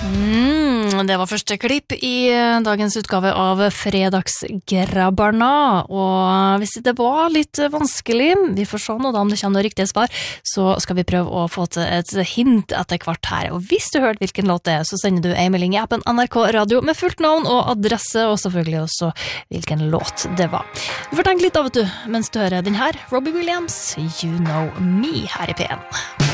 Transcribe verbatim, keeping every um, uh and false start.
Mm, det var første klipp i dagens utgave av Fredagsgrabbarna, og hvis det var litt vanskelig, vi får se nå da om det kommer noe riktig svar, så skal vi prøve å få til et hint etter hvert her, og hvis du hørte hvilken låt det er, så sender du en melding i appen N R K Radio med fullt navn og adresse, og selvfølgelig også hvilken låt det var. Du får tenke litt av, vet du, mens du hører den her, Robbie Williams, You Know Me, her i P en.